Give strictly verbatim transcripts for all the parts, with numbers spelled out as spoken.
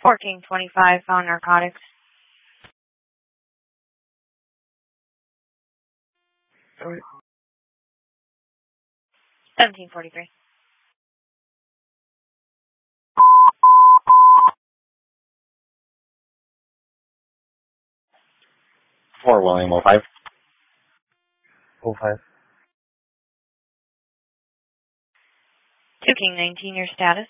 fourteen twenty-five, found narcotics. Sorry. seventeen forty-three. four William oh five. oh five. two King nineteen, your status?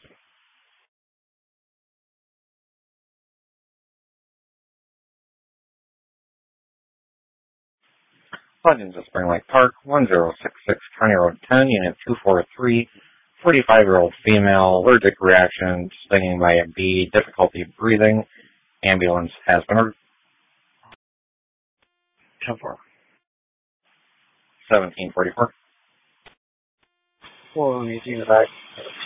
Legends of Spring Lake Park, one zero six six County Road ten, Unit two four three, forty-five-year-old female, allergic reaction, stinging by a bee, difficulty breathing. Ambulance has been ordered. ten four. seventeen forty-four. four William eighteen in the back.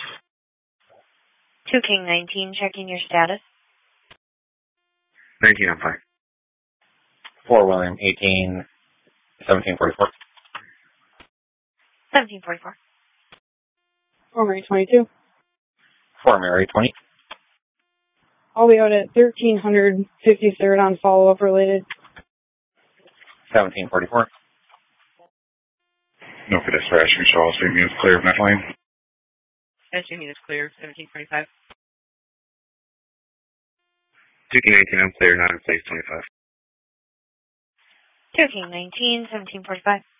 two King nineteen, checking your status. nineteen on five. four William eighteen, seventeen forty-four. seventeen forty-four. four Mary twenty-two. four Mary twenty. I'll be out at thirteen fifty-third on follow-up related. seventeen forty-four. No pedestrian, so all state units clear of that line. Pedestrian units clear, seventeen forty-five. two King nineteen, I'm clear, not in place, twenty-five. two King nineteen, seventeen forty-five.